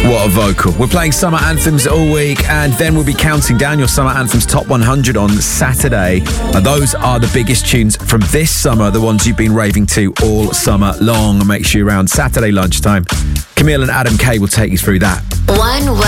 What a vocal. We're playing summer anthems all week, and then we'll be counting down your summer anthems top 100 on Saturday. And those are the biggest tunes from this summer, the ones you've been raving to all summer long. Make sure you're around Saturday lunchtime. Camille and Adam K will take you through that.